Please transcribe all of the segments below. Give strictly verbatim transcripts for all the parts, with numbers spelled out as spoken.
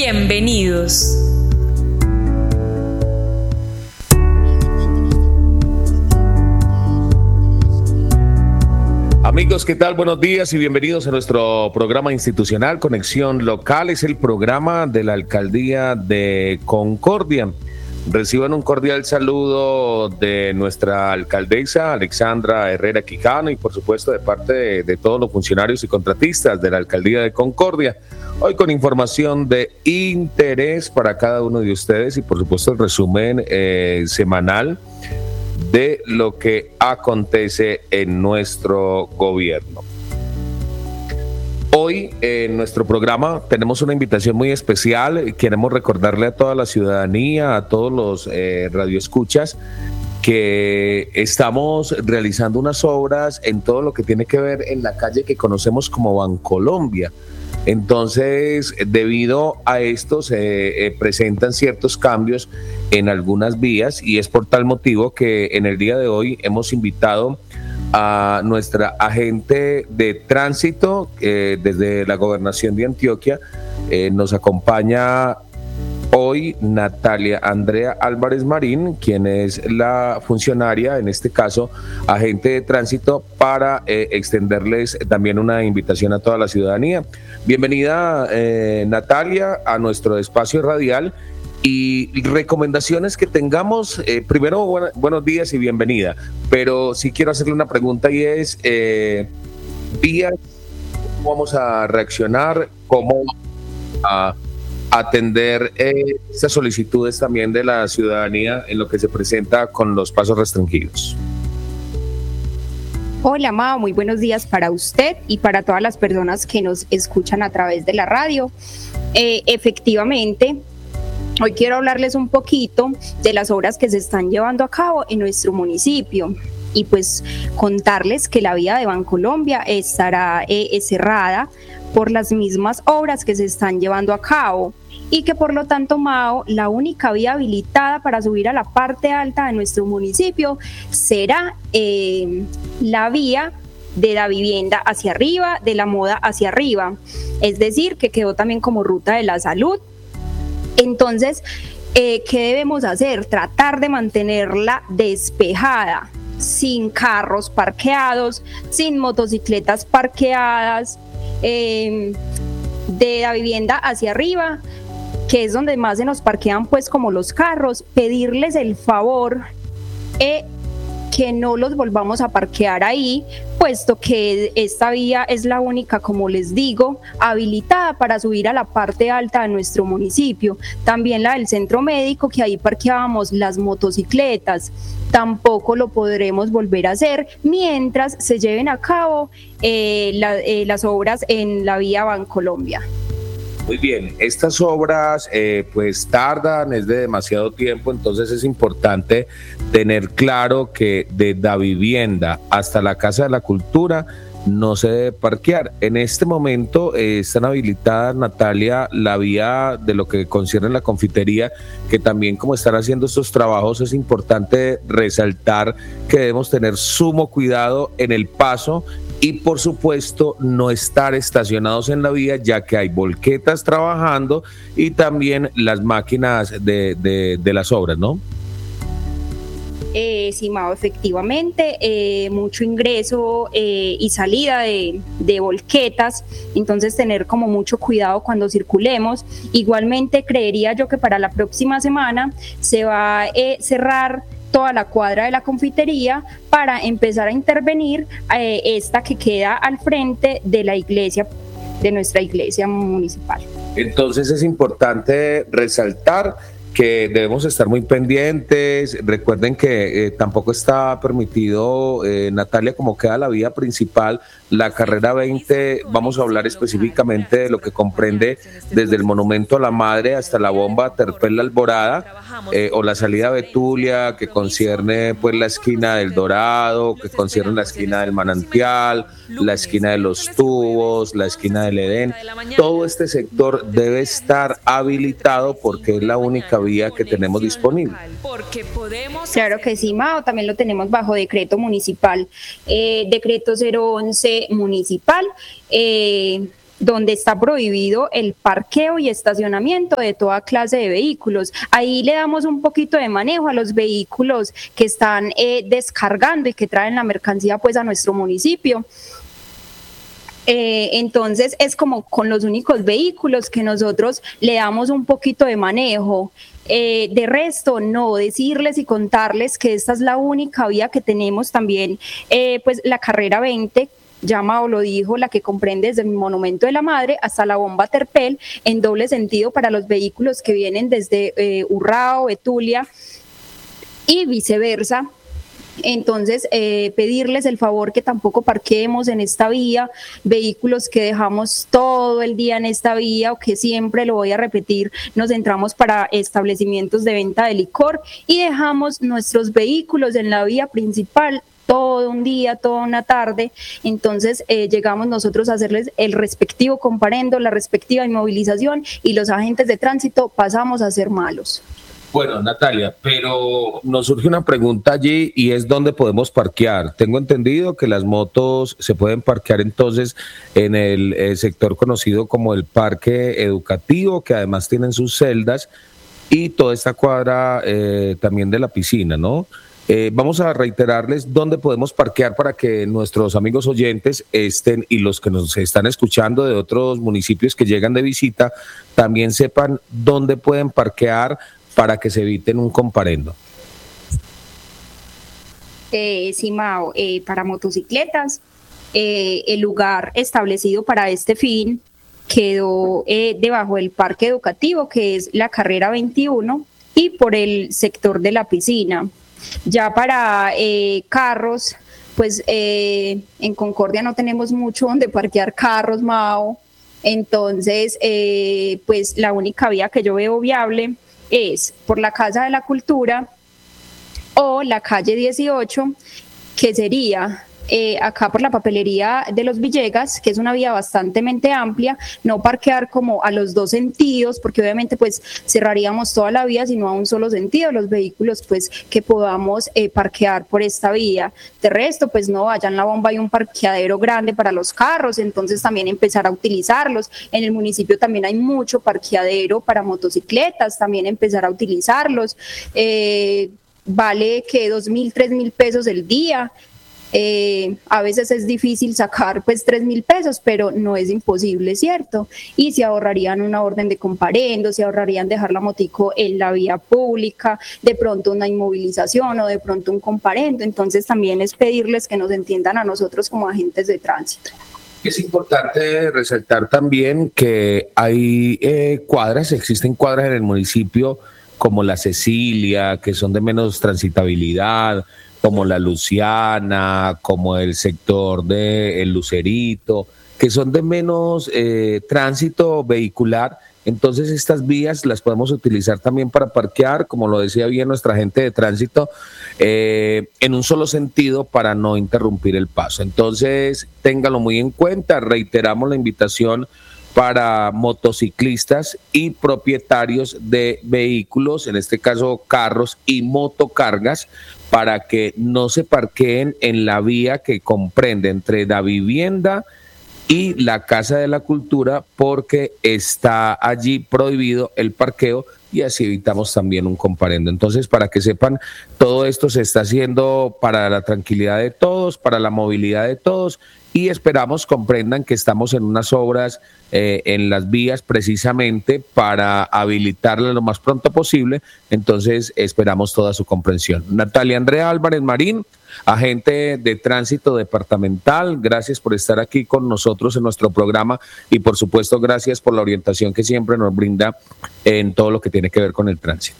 Bienvenidos. Amigos, ¿qué tal? Buenos días y bienvenidos a nuestro programa institucional Conexión Local. Es el programa de la Alcaldía de Concordia. Reciban un cordial saludo de nuestra alcaldesa Alexandra Herrera Quijano y por supuesto de parte de, de todos los funcionarios y contratistas de la Alcaldía de Concordia. Hoy con información de interés para cada uno de ustedes y por supuesto el resumen eh, semanal de lo que acontece en nuestro gobierno. Hoy en nuestro programa tenemos una invitación muy especial. Queremos recordarle a toda la ciudadanía, a todos los eh, radioescuchas, que estamos realizando unas obras en todo lo que tiene que ver en la calle que conocemos como Bancolombia. Entonces, debido a esto se eh, presentan ciertos cambios en algunas vías y es por tal motivo que en el día de hoy hemos invitado a nuestra agente de tránsito eh, desde la Gobernación de Antioquia. Eh, nos acompaña hoy Natalia Andrea Álvarez Marín, quien es la funcionaria, en este caso, agente de tránsito, para eh, extenderles también una invitación a toda la ciudadanía. Bienvenida, eh, Natalia, a nuestro espacio radial y recomendaciones que tengamos. Eh, primero, buena, buenos días y bienvenida, pero sí quiero hacerle una pregunta y es, eh, días, ¿cómo vamos a reaccionar? ¿Cómo a atender eh, estas solicitudes también de la ciudadanía en lo que se presenta con los pasos restringidos? Hola, Mao, muy buenos días para usted y para todas las personas que nos escuchan a través de la radio. Eh, efectivamente, hoy quiero hablarles un poquito de las obras que se están llevando a cabo en nuestro municipio y pues contarles que la vía de Bancolombia estará eh, cerrada por las mismas obras que se están llevando a cabo y que por lo tanto, Mao, la única vía habilitada para subir a la parte alta de nuestro municipio será eh, la vía de la vivienda hacia arriba, de la moda hacia arriba, es decir, que quedó también como ruta de la salud. Entonces, eh, ¿qué debemos hacer? Tratar de mantenerla despejada, sin carros parqueados, sin motocicletas parqueadas, eh, de la vivienda hacia arriba, que es donde más se nos parquean pues como los carros, pedirles el favor eh, que no los volvamos a parquear ahí, puesto que esta vía es la única, como les digo, habilitada para subir a la parte alta de nuestro municipio. También la del centro médico, que ahí parqueábamos las motocicletas, tampoco lo podremos volver a hacer mientras se lleven a cabo eh, la, eh, las obras en la vía Bancolombia. Muy bien, estas obras eh, pues tardan, es de demasiado tiempo, entonces es importante tener claro que de la vivienda hasta la Casa de la Cultura no se debe parquear. En este momento eh, están habilitadas, Natalia, la vía de lo que concierne la confitería, que también como están haciendo estos trabajos es importante resaltar que debemos tener sumo cuidado en el paso y por supuesto no estar estacionados en la vía, ya que hay volquetas trabajando y también las máquinas de, de, de las obras, ¿no? Eh, sí, Mao, efectivamente, eh, mucho ingreso eh, y salida de, de volquetas, entonces tener como mucho cuidado cuando circulemos. Igualmente creería yo que para la próxima semana se va a eh, cerrar toda la cuadra de la confitería para empezar a intervenir eh, esta que queda al frente de la iglesia, de nuestra iglesia municipal. Entonces es importante resaltar que debemos estar muy pendientes. Recuerden que eh, tampoco está permitido, eh, Natalia, como queda la vía principal, la carrera veinte, vamos a hablar específicamente de lo que comprende desde el Monumento a la Madre hasta la bomba Terpel Alborada, eh, o la salida Betulia, que concierne pues la esquina del Dorado, que concierne la esquina del Manantial, la esquina de los Tubos, la esquina del Edén. Todo este sector debe estar habilitado porque es la única vía que tenemos disponible. Claro que sí, Mao, también lo tenemos bajo decreto municipal, eh, decreto cero once municipal, eh, donde está prohibido el parqueo y estacionamiento de toda clase de vehículos. Ahí le damos un poquito de manejo a los vehículos que están eh, descargando y que traen la mercancía pues a nuestro municipio. Eh, entonces es como con los únicos vehículos que nosotros le damos un poquito de manejo. Eh, de resto, no, decirles y contarles que esta es la única vía que tenemos también, eh, pues la carrera veinte, ya Mao lo dijo, la que comprende desde el Monumento de la Madre hasta la Bomba Terpel, en doble sentido para los vehículos que vienen desde eh, Urrao, Betulia y viceversa. Entonces, eh, pedirles el favor que tampoco parquemos en esta vía vehículos que dejamos todo el día en esta vía, o que siempre, lo voy a repetir, nos entramos para establecimientos de venta de licor y dejamos nuestros vehículos en la vía principal todo un día, toda una tarde. Entonces eh, llegamos nosotros a hacerles el respectivo comparendo, la respectiva inmovilización, y los agentes de tránsito pasamos a ser malos. Bueno, Natalia, pero nos surge una pregunta allí, y es ¿dónde podemos parquear? Tengo entendido que las motos se pueden parquear entonces en el, el sector conocido como el Parque Educativo, que además tienen sus celdas, y toda esta cuadra eh, también de la piscina, ¿no? Eh, vamos a reiterarles dónde podemos parquear para que nuestros amigos oyentes estén, y los que nos están escuchando de otros municipios que llegan de visita también sepan dónde pueden parquear para que se eviten un comparendo. Eh, sí, Mao, eh, para motocicletas, eh, el lugar establecido para este fin quedó eh, debajo del parque educativo, que es la carrera veintiuno, y por el sector de la piscina. Ya para eh, carros, pues eh, en Concordia no tenemos mucho donde parquear carros, Mao. Entonces, eh, pues la única vía que yo veo viable es por la Casa de la Cultura o la calle dieciocho, que sería eh, acá por la papelería de los Villegas, que es una vía bastante amplia, no parquear como a los dos sentidos, porque obviamente pues cerraríamos toda la vía, sino a un solo sentido, los vehículos pues que podamos eh, parquear por esta vía. De resto, pues no, allá en la Bomba hay un parqueadero grande para los carros, entonces también empezar a utilizarlos. En el municipio también hay mucho parqueadero para motocicletas, también empezar a utilizarlos. Eh, vale que dos mil, tres mil pesos el día. Eh, a veces es difícil sacar pues tres mil pesos, pero no es imposible, ¿cierto? Y se ahorrarían una orden de comparendo, se ahorrarían dejar la motico en la vía pública, de pronto una inmovilización o de pronto un comparendo. Entonces también es pedirles que nos entiendan a nosotros como agentes de tránsito. Es importante resaltar también que hay eh, cuadras, existen cuadras en el municipio como la Cecilia, que son de menos transitabilidad, como la Luciana, como el sector de El Lucerito, que son de menos eh, tránsito vehicular. Entonces estas vías las podemos utilizar también para parquear, como lo decía bien nuestra gente de tránsito, eh, en un solo sentido para no interrumpir el paso. Entonces téngalo muy en cuenta. Reiteramos la invitación para motociclistas y propietarios de vehículos, en este caso carros y motocargas, para que no se parqueen en la vía que comprende entre la vivienda y la Casa de la Cultura, porque está allí prohibido el parqueo y así evitamos también un comparendo. Entonces, para que sepan, todo esto se está haciendo para la tranquilidad de todos, para la movilidad de todos, y esperamos comprendan que estamos en unas obras eh, en las vías precisamente para habilitarlas lo más pronto posible. Entonces esperamos toda su comprensión. Natalia Andrea Álvarez Marín, agente de tránsito departamental, gracias por estar aquí con nosotros en nuestro programa, y por supuesto gracias por la orientación que siempre nos brinda en todo lo que tiene que ver con el tránsito.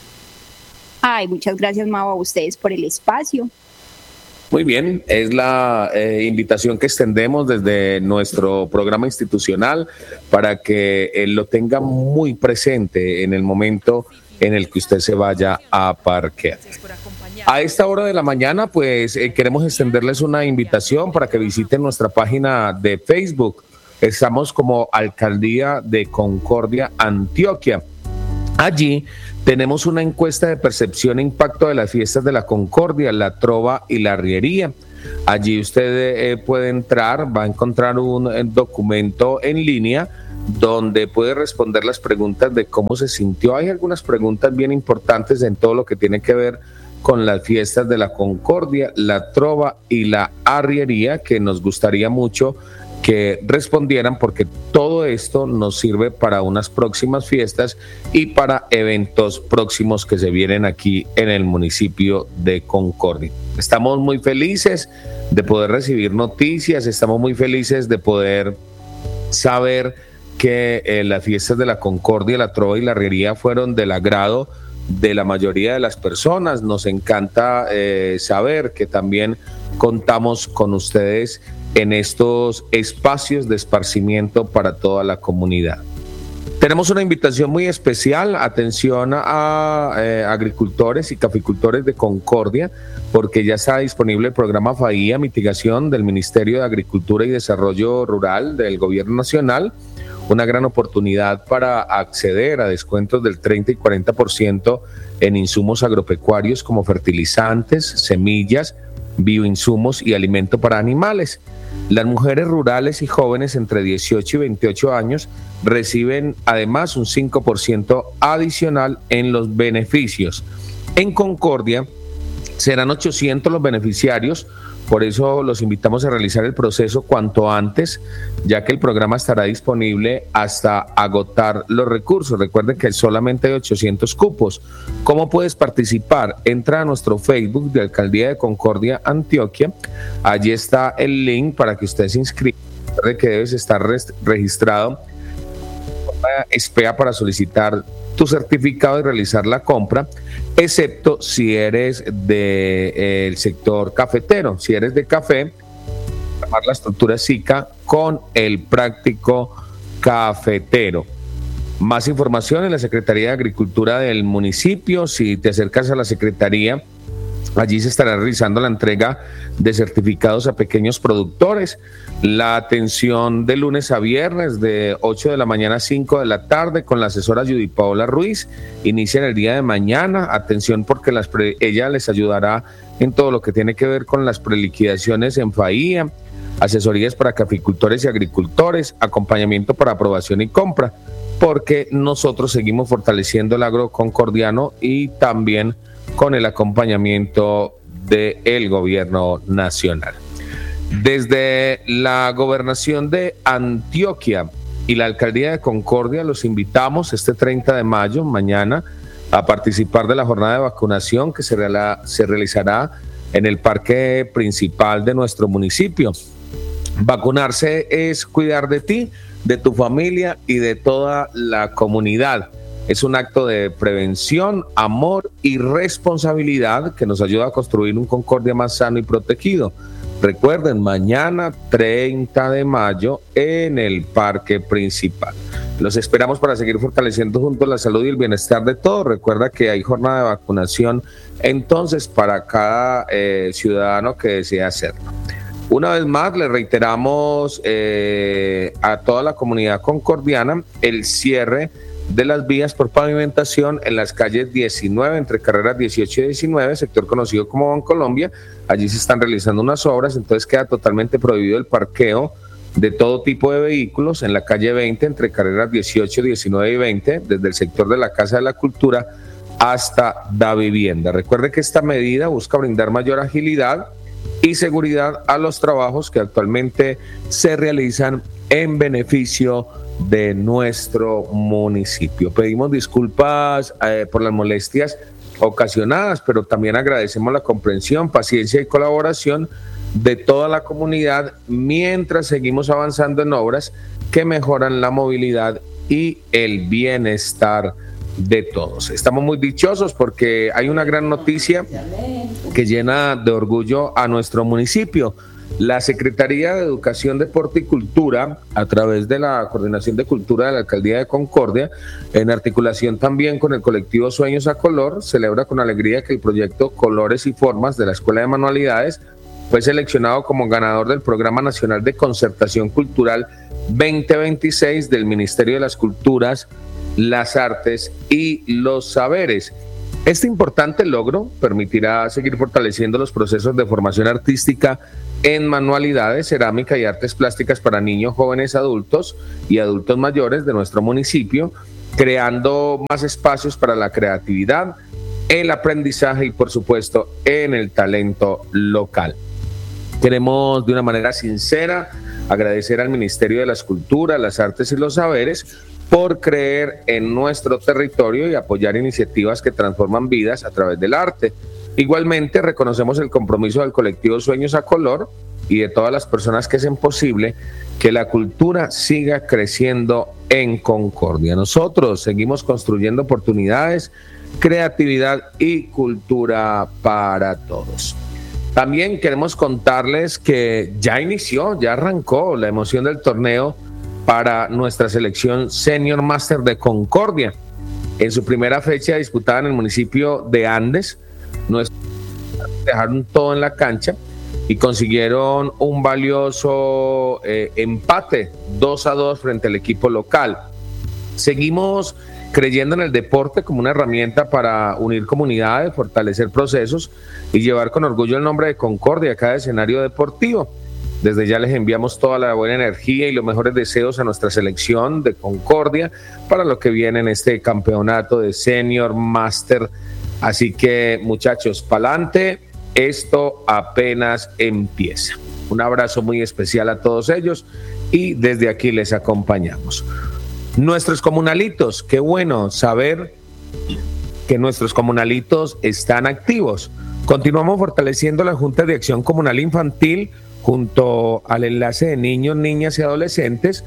Ay, muchas gracias, Mau, a ustedes por el espacio. Muy bien, es la eh, invitación que extendemos desde nuestro programa institucional para que él lo tenga muy presente en el momento en el que usted se vaya a parquear. A esta hora de la mañana, pues eh, queremos extenderles una invitación para que visiten nuestra página de Facebook. Estamos como Alcaldía de Concordia, Antioquia. Allí tenemos una encuesta de percepción e impacto de las fiestas de la Concordia, la Trova y la Arriería. Allí usted eh, puede entrar, va a encontrar un eh, documento en línea donde puede responder las preguntas de cómo se sintió. Hay algunas preguntas bien importantes en todo lo que tiene que ver con las fiestas de la Concordia, la Trova y la Arriería, que nos gustaría mucho que respondieran, porque todo esto nos sirve para unas próximas fiestas y para eventos próximos que se vienen aquí en el municipio de Concordia. Estamos muy felices de poder recibir noticias, estamos muy felices de poder saber que eh, las fiestas de la Concordia, la Trova y la Arriería fueron del agrado de la mayoría de las personas. Nos encanta eh, saber que también contamos con ustedes en estos espacios de esparcimiento para toda la comunidad. Tenemos una invitación muy especial, atención a eh, agricultores y caficultores de Concordia, porque ya está disponible el programa FAIA Mitigación del Ministerio de Agricultura y Desarrollo Rural del Gobierno Nacional. Una gran oportunidad para acceder a descuentos del treinta y cuarenta por ciento en insumos agropecuarios como fertilizantes, semillas, bioinsumos y alimento para animales. Las mujeres rurales y jóvenes entre dieciocho y veintiocho años reciben además un cinco por ciento adicional en los beneficios. En Concordia serán ochocientos los beneficiarios. Por eso los invitamos a realizar el proceso cuanto antes, ya que el programa estará disponible hasta agotar los recursos. Recuerden que solamente hay ochocientos cupos. ¿Cómo puedes participar? Entra a nuestro Facebook de Alcaldía de Concordia, Antioquia. Allí está el link para que usted se inscriba. Recuerde que debes estar registrado espera para solicitar tu certificado y realizar la compra, excepto si eres del de, eh, sector cafetero. Si eres de café, armar la estructura SICA con el práctico cafetero. Más información en la Secretaría de Agricultura del municipio. Si te acercas a la Secretaría, allí se estará realizando la entrega de certificados a pequeños productores. La atención de lunes a viernes de ocho de la mañana a cinco de la tarde con la asesora Judy Paola Ruiz. Inicia en el día de mañana. Atención porque las pre, ella les ayudará en todo lo que tiene que ver con las preliquidaciones en FAIA, asesorías para caficultores y agricultores, acompañamiento para aprobación y compra, porque nosotros seguimos fortaleciendo el agro concordiano y también con el acompañamiento del gobierno nacional. Desde la gobernación de Antioquia y la alcaldía de Concordia los invitamos este treinta de mayo, mañana, a participar de la jornada de vacunación que se, reala, se realizará en el parque principal de nuestro municipio. Vacunarse es cuidar de ti, de tu familia y de toda la comunidad. Es un acto de prevención, amor y responsabilidad que nos ayuda a construir un Concordia más sano y protegido. Recuerden, mañana treinta de mayo en el parque principal. Los esperamos para seguir fortaleciendo juntos la salud y el bienestar de todos. Recuerda que hay jornada de vacunación entonces para cada eh, ciudadano que desea hacerlo. Una vez más, le reiteramos eh, a toda la comunidad concordiana el cierre de las vías por pavimentación en las calles diecinueve, entre carreras dieciocho y diecinueve, sector conocido como Bancolombia. Allí se están realizando unas obras, entonces queda totalmente prohibido el parqueo de todo tipo de vehículos en la calle veinte, entre carreras dieciocho, diecinueve y veinte, desde el sector de la Casa de la Cultura hasta Da Vivienda. Recuerde que esta medida busca brindar mayor agilidad y seguridad a los trabajos que actualmente se realizan en beneficio de nuestro municipio. Pedimos disculpas eh, por las molestias ocasionadas, pero también agradecemos la comprensión, paciencia y colaboración de toda la comunidad mientras seguimos avanzando en obras que mejoran la movilidad y el bienestar de todos. Estamos muy dichosos porque hay una gran noticia que llena de orgullo a nuestro municipio. La Secretaría de Educación, Deporte y Cultura, a través de la Coordinación de Cultura de la Alcaldía de Concordia, en articulación también con el colectivo Sueños a Color, celebra con alegría que el proyecto Colores y Formas de la Escuela de Manualidades fue seleccionado como ganador del Programa Nacional de Concertación Cultural veinte veintiséis del Ministerio de las Culturas, las Artes y los Saberes. Este importante logro permitirá seguir fortaleciendo los procesos de formación artística en manualidades, cerámica y artes plásticas para niños, jóvenes, adultos y adultos mayores de nuestro municipio, creando más espacios para la creatividad, el aprendizaje y, por supuesto, en el talento local. Queremos de una manera sincera agradecer al Ministerio de las Culturas, las Artes y los Saberes por creer en nuestro territorio y apoyar iniciativas que transforman vidas a través del arte. Igualmente, reconocemos el compromiso del colectivo Sueños a Color y de todas las personas que hacen posible que la cultura siga creciendo en Concordia. Nosotros seguimos construyendo oportunidades, creatividad y cultura para todos. También queremos contarles que ya inició, ya arrancó la emoción del torneo para nuestra selección Senior Master de Concordia. En su primera fecha disputada en el municipio de Andes, nuestros dejaron todo en la cancha y consiguieron un valioso eh, empate dos a dos frente al equipo local. Seguimos creyendo en el deporte como una herramienta para unir comunidades, fortalecer procesos y llevar con orgullo el nombre de Concordia a cada escenario deportivo. Desde ya les enviamos toda la buena energía y los mejores deseos a nuestra selección de Concordia para lo que viene en este campeonato de Senior Master. Así que, muchachos, pa'lante, esto apenas empieza. Un abrazo muy especial a todos ellos y desde aquí les acompañamos. Nuestros comunalitos, qué bueno saber que nuestros comunalitos están activos. Continuamos fortaleciendo la Junta de Acción Comunal Infantil junto al enlace de niños, niñas y adolescentes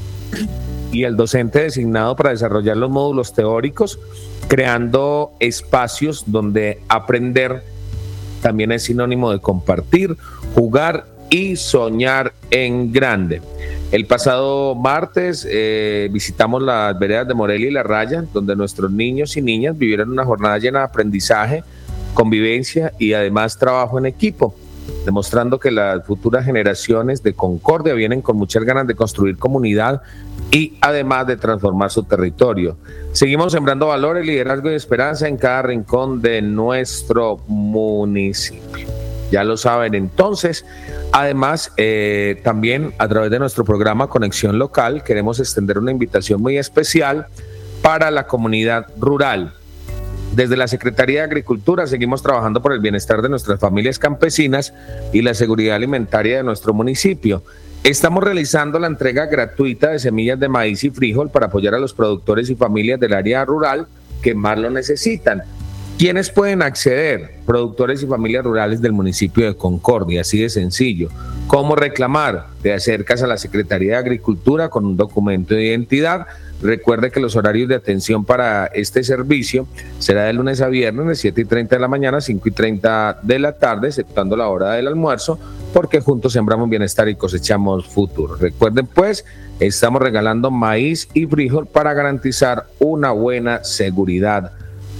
y el docente designado para desarrollar los módulos teóricos, creando espacios donde aprender también es sinónimo de compartir, jugar y soñar en grande. El pasado martes eh, visitamos las veredas de Morelia y La Raya, donde nuestros niños y niñas vivieron una jornada llena de aprendizaje, convivencia y además trabajo en equipo, demostrando que las futuras generaciones de Concordia vienen con muchas ganas de construir comunidad y además de transformar su territorio. Seguimos sembrando valores, liderazgo y esperanza en cada rincón de nuestro municipio. Ya lo saben entonces. Además, eh, también a través de nuestro programa Conexión Local queremos extender una invitación muy especial para la comunidad rural. Desde la Secretaría de Agricultura seguimos trabajando por el bienestar de nuestras familias campesinas y la seguridad alimentaria de nuestro municipio. Estamos realizando la entrega gratuita de semillas de maíz y frijol para apoyar a los productores y familias del área rural que más lo necesitan. ¿Quiénes pueden acceder? Productores y familias rurales del municipio de Concordia, así de sencillo. ¿Cómo reclamar? Te acercas a la Secretaría de Agricultura con un documento de identidad. Recuerde que los horarios de atención para este servicio será de lunes a viernes de siete y treinta de la mañana a cinco y treinta de la tarde, exceptuando la hora del almuerzo, porque juntos sembramos bienestar y cosechamos futuro. Recuerden pues, estamos regalando maíz y frijol para garantizar una buena seguridad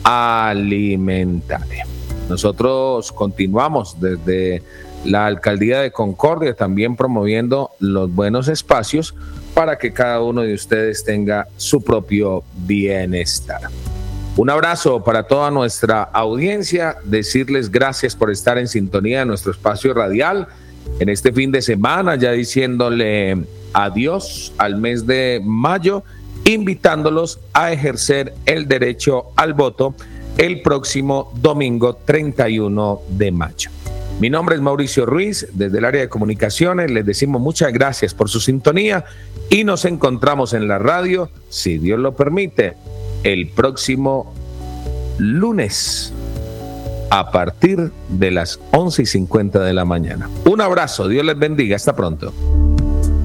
alimentaria. Nosotros continuamos desde la Alcaldía de Concordia también promoviendo los buenos espacios para que cada uno de ustedes tenga su propio bienestar. Un abrazo para toda nuestra audiencia, decirles gracias por estar en sintonía de nuestro espacio radial en este fin de semana, ya diciéndole adiós al mes de mayo, invitándolos a ejercer el derecho al voto el próximo domingo treinta y uno de mayo. Mi nombre es Mauricio Ruiz, desde el área de comunicaciones les decimos muchas gracias por su sintonía y nos encontramos en la radio, si Dios lo permite, el próximo lunes a partir de las once y cincuenta de la mañana. Un abrazo, Dios les bendiga, hasta pronto.